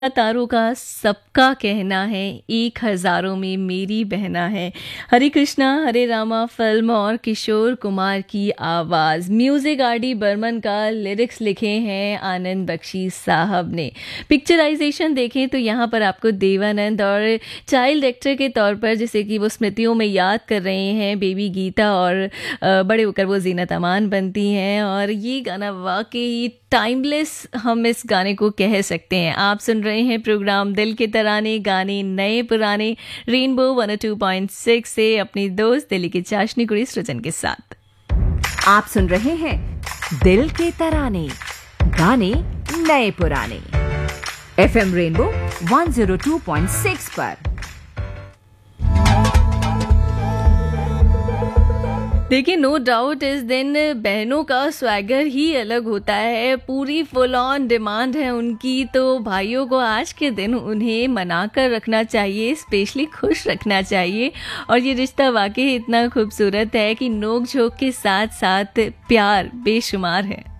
तारों का सबका कहना है, एक हजारों में मेरी बहना है। हरे कृष्णा हरे रामा फिल्म और किशोर कुमार की आवाज, म्यूजिक आर डी बर्मन का, लिरिक्स लिखे हैं आनंद बख्शी साहब ने। पिक्चराइजेशन देखें तो यहाँ पर आपको देवानंद और चाइल्ड एक्टर के तौर पर, जैसे कि वो स्मृतियों में याद कर रहे हैं बेबी गीता, और बड़े होकर वो जीनत अमान बनती हैं। और ये गाना वाकई टाइमलेस, हम इस गाने को कह सकते हैं। आप सुन रहे हैं प्रोग्राम दिल के तराने, गाने नए पुराने, रेनबो 102.6 से अपनी दोस्त दिल्ली की चाशनी कुड़ी सृजन के साथ। आप सुन रहे हैं दिल के तराने, गाने नए पुराने, FM रेनबो 102.6 पर। देखिए, नो डाउट इस दिन बहनों का स्वैगर ही अलग होता है, पूरी फुल ऑन डिमांड है उनकी। तो भाइयों को आज के दिन उन्हें मना कर रखना चाहिए, स्पेशली खुश रखना चाहिए। और ये रिश्ता वाकई इतना खूबसूरत है कि नोक झोंक के साथ साथ प्यार बेशुमार है।